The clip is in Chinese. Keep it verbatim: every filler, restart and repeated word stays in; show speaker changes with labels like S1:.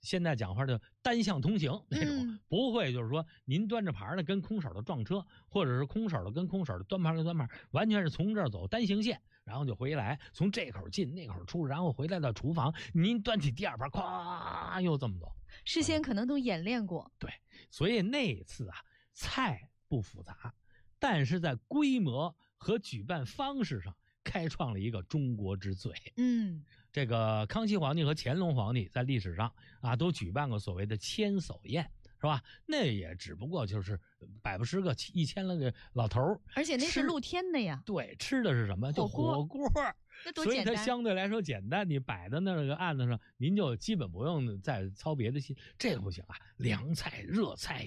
S1: 现在讲话的单向通行那种，
S2: 嗯、
S1: 不会就是说您端着盘呢跟空手的撞车，或者是空手的跟空手的端盘跟端盘，完全是从这儿走单行线，然后就回来，从这口进那口出，然后回来到厨房，您端起第二盘，咵又这么走。
S2: 事先可能都演练过。
S1: 对，所以那一次啊，菜不复杂，但是在规模和举办方式上开创了一个中国之最。
S2: 嗯，
S1: 这个康熙皇帝和乾隆皇帝在历史上啊都举办过所谓的千叟宴，是吧？那也只不过就是百不十个一千了个老头儿，
S2: 而且那是露天的呀。
S1: 对，吃的是什么？就火锅。
S2: 那多简单，
S1: 所以它相对来说简单，你摆在那个案子上，您就基本不用再操别的心。这个不行啊，凉菜、热菜、